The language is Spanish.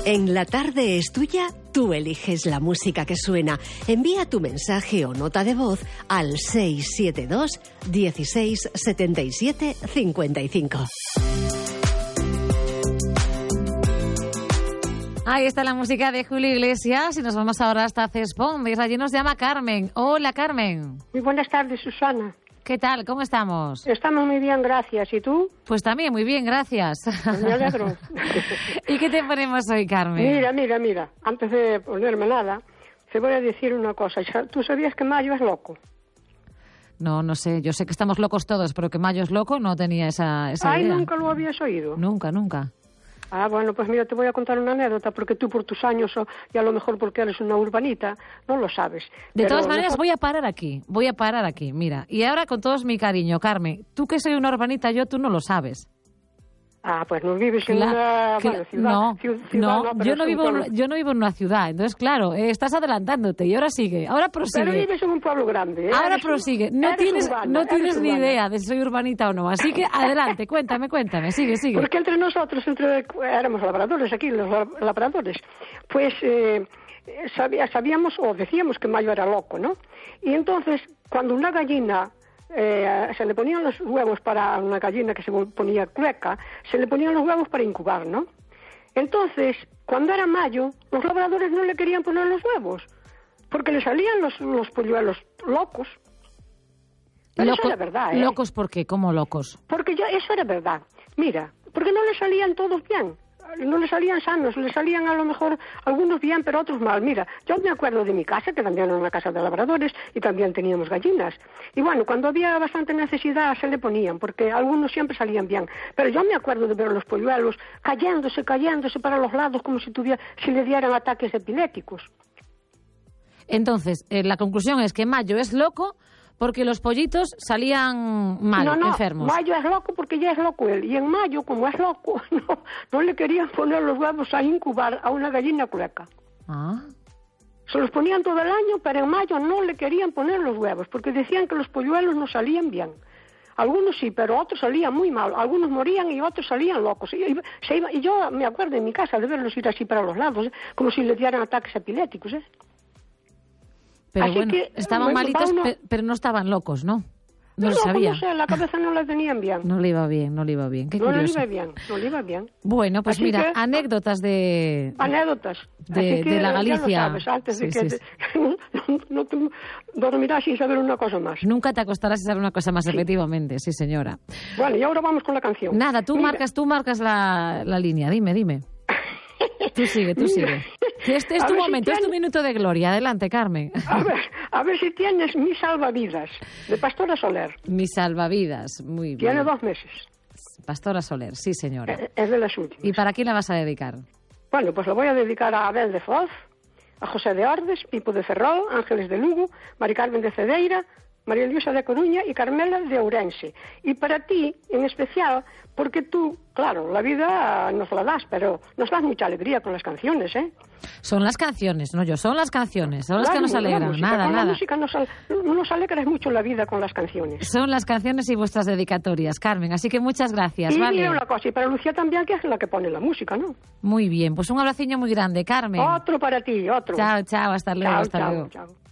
En La Tarde es Tuya, tú eliges la música que suena. Envía tu mensaje o nota de voz al 672 16 77 55. Ahí está la música de Julio Iglesias y nos vamos ahora hasta Cespón. Y allí nos llama Carmen. Hola, Carmen. Muy buenas tardes, Susana. ¿Qué tal? ¿Cómo estamos? Estamos muy bien, gracias. ¿Y tú? Pues también muy bien, gracias. Pues me alegro. ¿Y qué te ponemos hoy, Carmen? Mira. Antes de ponerme nada, te voy a decir una cosa. ¿Tú sabías que Mayo es loco? No sé. Yo sé que estamos locos todos, pero que Mayo es loco no tenía esa idea. ¿Nunca lo habías oído? Nunca. Ah, bueno, pues mira, te voy a contar una anécdota, porque tú por tus años, y a lo mejor porque eres una urbanita, no lo sabes. De todas maneras, voy a parar aquí, mira. Y ahora con todo mi cariño, Carmen, tú que soy una urbanita, tú no lo sabes. Ah, pues no vives en una ciudad. Yo no vivo en una ciudad. Entonces, claro, estás adelantándote y ahora prosigue. Pero vives en un pueblo grande. Ahora prosigue. No tienes ni idea de si soy urbanita o no. Así que adelante, cuéntame, sigue. Porque entre nosotros, éramos labradores aquí, los labradores, pues sabíamos o decíamos que Mayo era loco, ¿no? Y entonces, cuando una gallina... se le ponían los huevos para una gallina que se ponía clueca, se le ponían los huevos para incubar, ¿no? Entonces, cuando era Mayo, los labradores no le querían poner los huevos, porque le salían los polluelos locos. Pero eso era verdad, ¿eh? ¿Locos por qué? ¿Cómo locos? Porque eso era verdad. Mira, porque no le salían todos bien. No le salían sanos, le salían a lo mejor algunos bien, pero otros mal. Mira, yo me acuerdo de mi casa, que también era una casa de labradores, y también teníamos gallinas. Y bueno, cuando había bastante necesidad se le ponían, porque algunos siempre salían bien. Pero yo me acuerdo de ver los polluelos cayéndose para los lados, como si le dieran ataques epilépticos. Entonces, la conclusión es que Mayo es loco porque los pollitos salían mal, enfermos. No, Mayo es loco porque ya es loco él. Y en Mayo, como es loco, no le querían poner los huevos a incubar a una gallina clueca. Ah. Se los ponían todo el año, pero en Mayo no le querían poner los huevos, porque decían que los polluelos no salían bien. Algunos sí, pero otros salían muy mal. Algunos morían y otros salían locos. Y yo me acuerdo en mi casa de verlos ir así para los lados, como si le dieran ataques epilépticos, Pero así bueno, que, estaban malitos, pero no estaban locos, ¿no? No lo sabía. No sé, la cabeza no la tenían bien. No le iba bien. Qué curioso. No le iba bien. Bueno, pues así mira, que, anécdotas de la Galicia. Ya lo sabes, antes de que no te dormirás sin saber una cosa más. Nunca te acostarás sin saber una cosa más, efectivamente, sí, señora. Bueno, y ahora vamos con la canción. Nada, tú marcas la línea, dime. Tú sigue. Este es tu momento, es tu minuto de gloria. Adelante, Carmen. A ver si tienes Mi Salvavidas, de Pastora Soler. Mi Salvavidas, muy bien. Tiene 2 meses. Pastora Soler, sí, señora. Es de las últimas. ¿Y para quién la vas a dedicar? Bueno, pues lo voy a dedicar a Abel de Foz, a José de Ordes, Pipo de Ferrol, Ángeles de Lugo, Mari Carmen de Cedeira, María Luisa de Coruña y Carmela de Ourense. Y para ti, en especial, porque tú, claro, la vida nos la das, pero nos das mucha alegría con las canciones, ¿eh? Son las canciones, no yo, son las canciones, son las que nos alegran, nada. La música nos alegra mucho la vida con las canciones. Son las canciones y vuestras dedicatorias, Carmen, así que muchas gracias, y ¿vale? Y una cosa, y para Lucía también, que es la que pone la música, ¿no? Muy bien, pues un abraciño muy grande, Carmen. Otro para ti, otro. Chao, hasta luego, hasta luego. Chao.